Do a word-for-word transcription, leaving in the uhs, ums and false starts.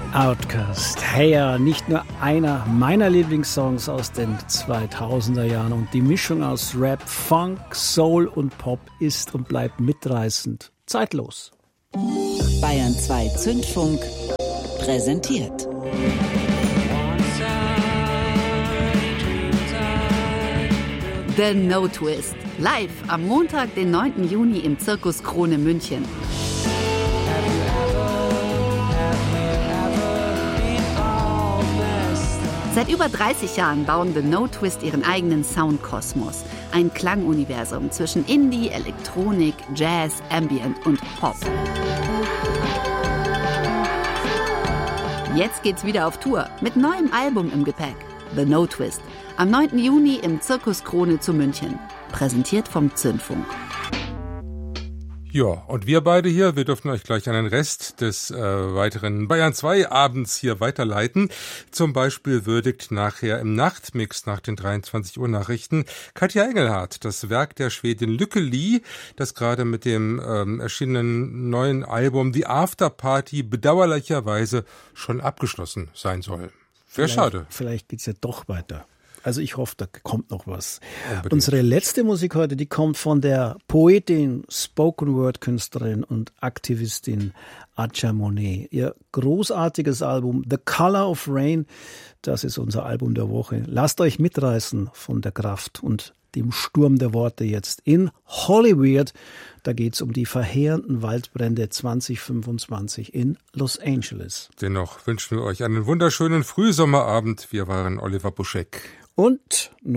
Outcast. Hey ja, nicht nur einer meiner Lieblingssongs aus den zweitausender Jahren und die Mischung aus Rap, Funk, Soul und Pop ist und bleibt mitreißend. Zeitlos. Bayern zwei Zündfunk präsentiert. The No Twist. Live am Montag, den neunten Juni im Zirkus Krone München. Seit über dreißig Jahren bauen The No Twist ihren eigenen Soundkosmos. Ein Klanguniversum zwischen Indie, Elektronik, Jazz, Ambient und Pop. Jetzt geht's wieder auf Tour mit neuem Album im Gepäck. The No Twist. Am neunten Juni im Zirkus Krone zu München. Präsentiert vom Zündfunk. Ja, und wir beide hier, wir dürfen euch gleich an den Rest des äh, weiteren Bayern zwei Abends hier weiterleiten. Zum Beispiel würdigt nachher im Nachtmix nach den dreiundzwanzig Uhr Nachrichten Katja Engelhardt das Werk der Schwedin Lykke Li, das gerade mit dem ähm, erschienenen neuen Album The After Party bedauerlicherweise schon abgeschlossen sein soll. Sehr schade. Vielleicht geht's ja doch weiter. Also ich hoffe, da kommt noch was. Unbedingt. Unsere letzte Musik heute, die kommt von der Poetin, Spoken-Word-Künstlerin und Aktivistin Adja Monet. Ihr großartiges Album The Color of Rain, das ist unser Album der Woche. Lasst euch mitreißen von der Kraft und dem Sturm der Worte jetzt in Hollywood. Da geht's um die verheerenden Waldbrände zwanzig fünfundzwanzig in Los Angeles. Dennoch wünschen wir euch einen wunderschönen Frühsommerabend. Wir waren Oliver Buschek. Und